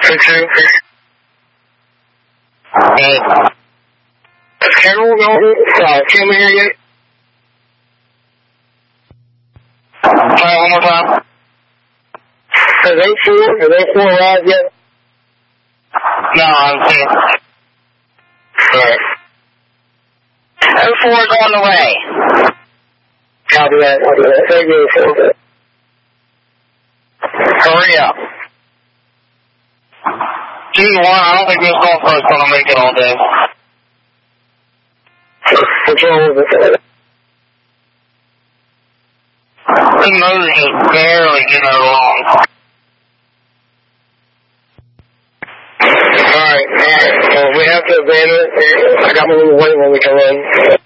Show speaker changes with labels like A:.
A: Hey.
B: Is Carol Kim here yet?
A: Try it one more time.
B: Are they four arrived yet?
A: No, I'm here.
B: Alright.
A: 04 is on the way.
B: Copy that. Thank you.
A: Hurry up. G1, I don't think this golf cart's gonna make it all day.
B: Which one was it?
A: The motor's just barely getting it along.
B: Alright. Well, we have to abandon it. I got my little weight when we come in.